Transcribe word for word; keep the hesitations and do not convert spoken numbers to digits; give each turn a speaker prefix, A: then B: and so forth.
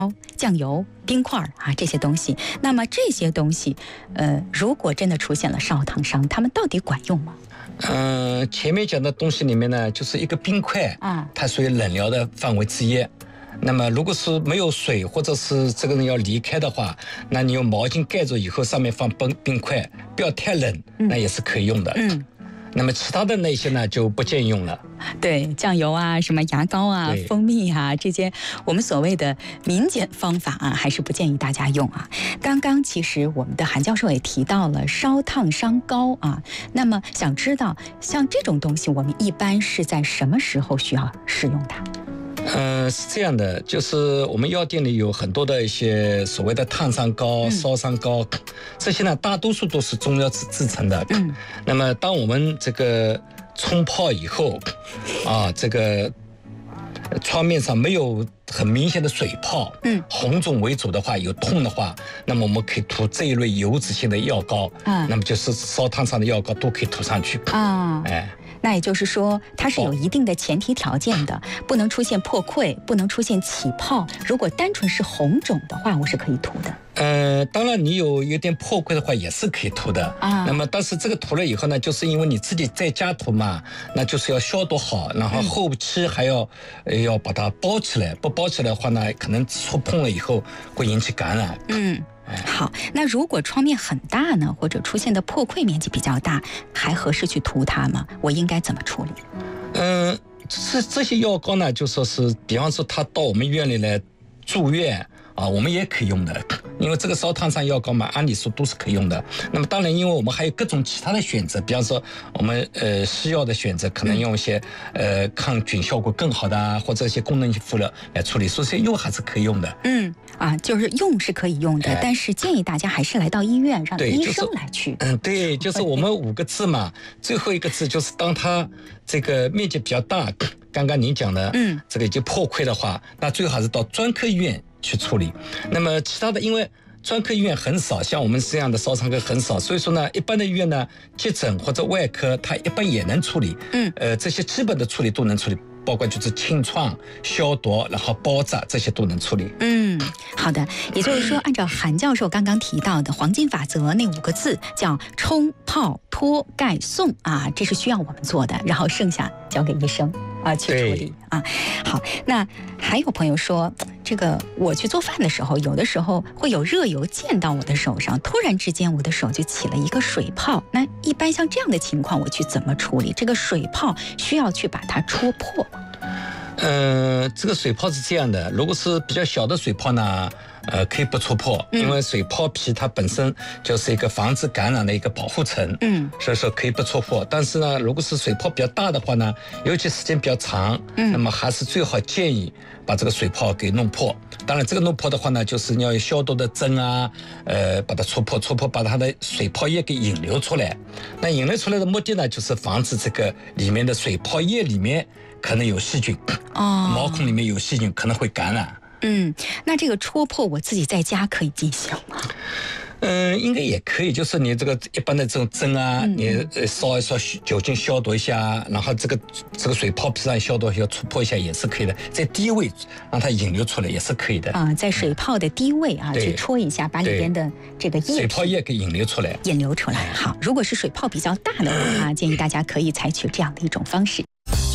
A: 酱油、冰块啊这些东西。那么这些东西，呃，如果真的出现了烧烫伤，它们到底管用吗？
B: 嗯、呃，前面讲的东西里面呢，就是一个冰块啊，它属于冷疗的范围之一。那么如果是没有水，或者是这个人要离开的话，那你用毛巾盖住以后，上面放冰冰块，不要太冷，那也是可以用的。嗯。那么其他的那些呢，就不建议用了。
A: 对，酱油啊，什么牙膏啊、蜂蜜啊，这些我们所谓的民间方法啊，还是不建议大家用啊。刚刚其实我们的韩教授也提到了烧烫伤膏啊，那么想知道像这种东西，我们一般是在什么时候需要使用它？
B: 嗯、呃，是这样的，就是我们药店里有很多的一些所谓的烫伤膏、嗯、烧伤膏，这些呢大多数都是中药制制成的。嗯，那么当我们这个冲泡以后，啊，这个创面上没有很明显的水泡，嗯，红肿为主的话，有痛的话，那么我们可以涂这一类油脂性的药膏，啊，那么就是烧烫伤的药膏都可以涂上去啊，哎。
A: 那也就是说，它是有一定的前提条件的，不能出现破溃，不能出现起泡。如果单纯是红肿的话，我是可以涂的。
B: 呃，当然你有有点破溃的话，也是可以涂的啊。那么，但是这个涂了以后呢，就是因为你自己在家涂嘛，那就是要消毒好，然后后期还要、嗯、要把它包起来，不包起来的话呢，可能触碰了以后会引起感染。嗯。
A: 好，那如果创面很大呢，或者出现的破溃面积比较大，还合适去涂它吗？我应该怎么处理？
B: 嗯，这这些药膏呢，就说是，比方说他到我们医院里来住院啊，我们也可以用的，因为这个烧烫伤药膏嘛，按理说都是可以用的。那么当然，因为我们还有各种其他的选择，比方说我们呃西药的选择，可能用一些呃抗菌效果更好的啊，或者一些功能性辅料来处理，所以这些药还是可以用的。
A: 嗯。啊，就是用是可以用的，哎、但是建议大家还是来到医院，让医生来去。
B: 就是、嗯，对，就是我们五个字嘛，最后一个字就是当它这个面积比较大，刚刚您讲的，嗯，这个已经破溃的话，那最好还是到专科医院去处理。那么其他的，因为专科医院很少，像我们这样的烧伤科很少，所以说呢，一般的医院呢，急诊或者外科，它一般也能处理。嗯，呃，这些基本的处理都能处理。包括就是清创、消毒，然后包扎，这些都能处理。
A: 嗯，好的，也就是说，按照韩教授刚刚提到的黄金法则那五个字，叫冲、泡、脱、盖、送啊，这是需要我们做的，然后剩下交给医生啊去处理啊。好，那还有朋友说，这个我去做饭的时候，有的时候会有热油溅到我的手上，突然之间我的手就起了一个水泡。那一般像这样的情况，我去怎么处理？这个水泡需要去把它戳破吗？
B: 呃，这个水泡是这样的，如果是比较小的水泡呢，呃，可以不戳破，因为水泡皮它本身就是一个防止感染的一个保护层，嗯，所以说可以不戳破。但是呢，如果是水泡比较大的话呢，尤其时间比较长，嗯，那么还是最好建议把这个水泡给弄破。当然，这个弄破的话呢，就是你要有消毒的针啊，呃，把它戳破，戳破，把它的水泡液给引流出来。那引流出来的目的呢，就是防止这个里面的水泡液里面可能有细菌，哦，毛孔里面有细菌，可能会感染。
A: 嗯，那这个戳破我自己在家可以进行吗？
B: 嗯，应该也可以，就是你这个一般的这种针啊，嗯、你烧一烧酒精消毒一下，然后这个这个水泡皮上消毒一下，戳破一下也是可以的，在低位让它引流出来也是可以的
A: 啊，在水泡的低位啊、嗯、去戳一下，把里边的这个液
B: 水泡液给引流出来，
A: 引流出来。好，如果是水泡比较大的话，建议大家可以采取这样的一种方式。